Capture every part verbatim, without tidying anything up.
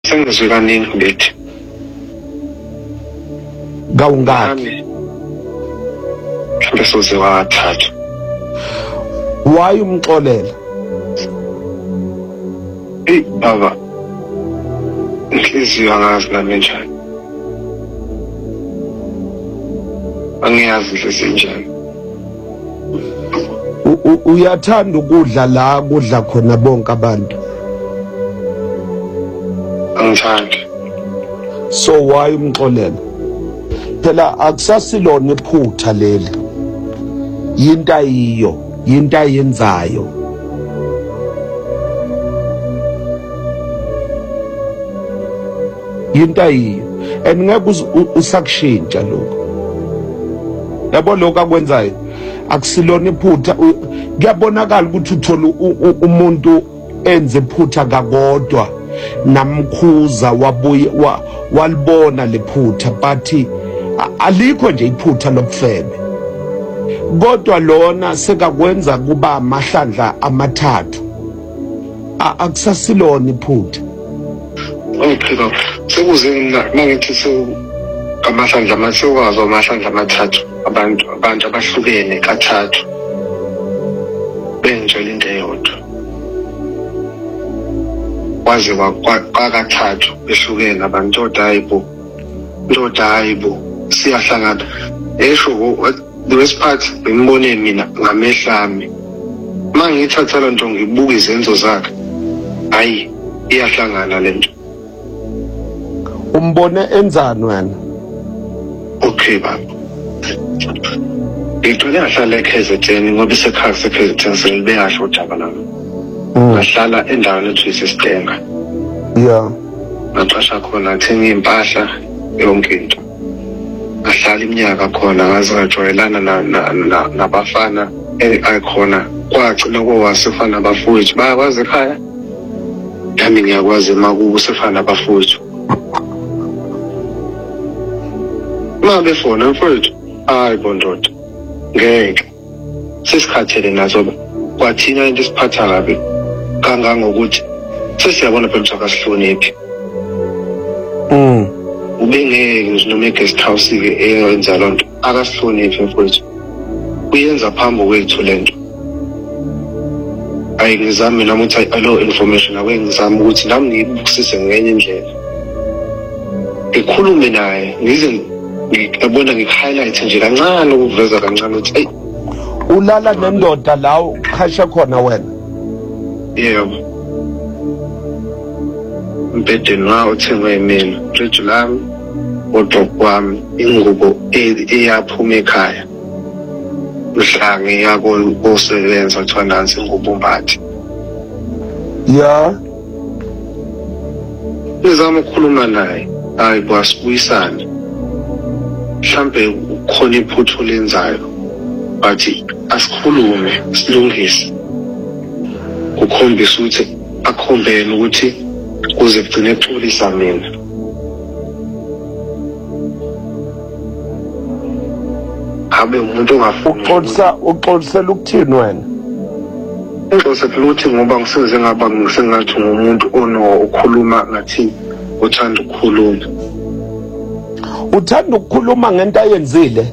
Sengizwe kaningi bethi. Kawungaki? Mhlawumbe soze wathathu. Why umxolela? Hey baba. Inhliziyo angazi nami njani. Angiyazi inhliziyo njani. Uyathanda ukudla la kudla khona bonke abantu? Angithandi. So why umxolela? Phela akusasilona iphutha leli. Yinto ayiyo, yinto ayenzayo. Yinto ayiyo. And ngeke usakushintsha lokho. Yabo lokho akwenzayo. Akusilona iphutha. Kuyabonakala ukuthi uthola umuntu enze iphutha kakodwa. Namkhuza wabuye walibona lephutha bathi alikho nje iphutha lobufebe kodwa lona sekakwenza kuba amahlandla amathathu akusasilona iphutha. Ophela sekuze mangithi so amahlandla amathathu amahlandla amathathu abantu abantu abahlukene kathathu benjela into eyodwa waze kwakathathu behlukene abantu odayibo ndodayibo siyahlangana esho the worst part bembone mina ngamehlami mangithatha lo nto ngibuka izenzo zakhe hayi iyahlangana lento. Umbone enzani wena? Okay baba ngicela ngahlala eKZ N ngoba isekhaya seKZ N selibe kahle udaba lami. Ngahlala endaweni ethu isistenga. Yeah. Ngaqasha khona thenga impahla yonke into. Ngahlala iminyaka khona ngaze ngajwayelana nabafana ekhona kwagcina kwasefana abafowethu bayakwazi ekhaya. Nami ngiyakwazi makubo sefana abafowethu. Mabe fona mfowethu hayi bondoda ngeke sesikhathele nazo kwathina into isiphatha kabi kangangokuthi sesiyabona phela ukuthi akasihloniphi. Mm. Ubengeke nje noma e-guest house ke eyenza lo nto akasihloniphi mfowethu. Uyenza phambi kwethu lento. Ayi ngizame nami ukuthi alo information awe ngizama ukuthi nami ngibukisise ngenye indlela. Ngikhulume naye ngize ngiyabona ngi-highlight nje kancane ukuveza kancane ukuthi hey ulala nendoda la ukhasha khona wena. Yebo. Mbedeni ngawo uthengwe yimina fridge lami udrop wami ingubo eyaphuma ekhaya mhlange yako osebenza kuthiwa nansi ingubo mbathi. Yeah. Ngizama ukukhuluma naye hayi kwasibuyisana mhlambe khona iphuthu lenzayo bathi asikhulume silungise ukukhombisa ukuthi akhombene ukuthi kuze kugcine kuxolisa mina. Abe umuntu ongafuqolisa uxolisela ukuthini wena? Ngixolisa phela ukuthi ngoba ngisize ngaba ngisengathi ngumuntu ono ukhuluma ngathi uthanda ukukhuluma. Uthanda ukukhuluma ngento ayenzile?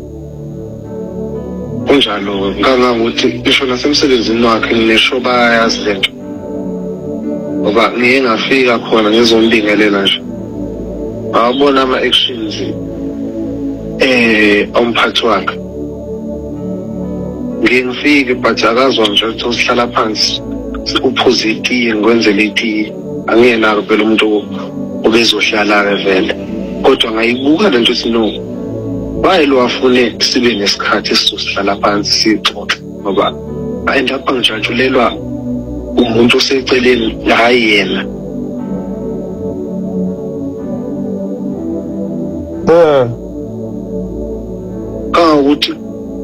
Kunjalo ngangakuthi ngisho nasemsebenzini wakhe nginesho bayazi lento. Ngoba ngiye ngafika khona ngizombingelela nje. Wabona ama-actions eh umphathi wakhe. Ngingifike but akazwa nje ukuthi usihlala phansi uphuze itiye ngikwenzela itiye. Angenako phela umuntu obezohlala vele. Kodwa ngayibuka lento ukuthi no bayilo wafune sibe nesikhathi esizosihlala phansi sixoxe ngoba end up ngijatshulelwa umuntu oseceleni la yena. Eh ukuthi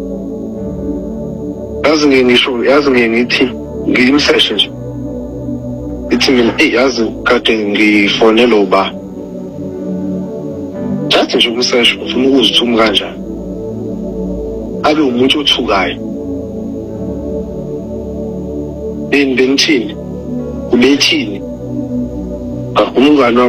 yazi ngisho yazi ngithi ngimseshe nje ithi mina hey yazi kade ngifonela uba Thathi nje ukusesha ufuna ukuzithuma kanjani abe umuntu othukayo beni benithini ubethini umngane